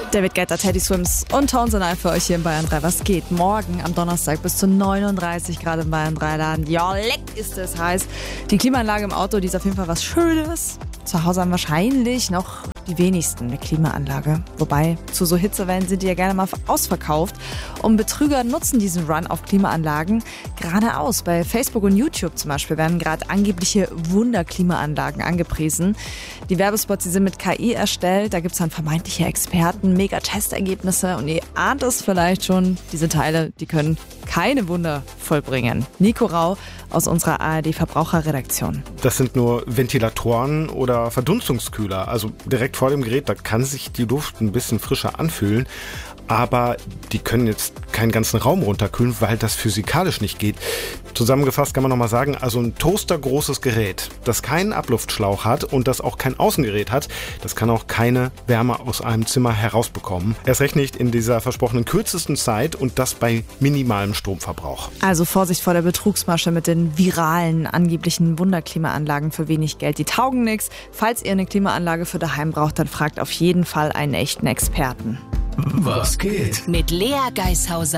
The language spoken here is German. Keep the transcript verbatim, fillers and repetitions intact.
David Guetta, Teddy Swims und Tones and I für euch hier in Bayern drei. Was geht? Morgen am Donnerstag bis zu neununddreißig Grad im Bayern drei Laden. Ja, leck ist es heiß. Die Klimaanlage im Auto, die ist auf jeden Fall was Schönes. Zu Hause haben wahrscheinlich noch die wenigsten eine Klimaanlage. Wobei, zu so Hitzewellen sind die ja gerne mal ausverkauft. Und Betrüger nutzen diesen Run auf Klimaanlagen geradeaus. Bei Facebook und YouTube zum Beispiel werden gerade angebliche Wunderklimaanlagen angepriesen. Die Werbespots, die sind mit K I erstellt. Da gibt es dann vermeintliche Experten, mega Testergebnisse. Und ihr ahnt es vielleicht schon, diese Teile, die können keine Wunder vollbringen. Nico Rau aus unserer A R D-Verbraucherredaktion. Das sind nur Ventilatoren oder Verdunstungskühler. Also direkt vor dem Gerät, da kann sich die Luft ein bisschen frischer anfühlen. Aber die können jetzt keinen ganzen Raum runterkühlen, weil das physikalisch nicht geht. Zusammengefasst kann man nochmal sagen, also ein toastergroßes Gerät, das keinen Abluftschlauch hat und das auch kein Außengerät hat, das kann auch keine Wärme aus einem Zimmer herausbekommen. Erst recht nicht in dieser versprochenen kürzesten Zeit und das bei minimalem Stromverbrauch. Also Vorsicht vor der Betrugsmasche mit den viralen, angeblichen Wunderklimaanlagen für wenig Geld. Die taugen nichts. Falls ihr eine Klimaanlage für daheim braucht, dann fragt auf jeden Fall einen echten Experten. Was geht? Mit Lea Geishauser.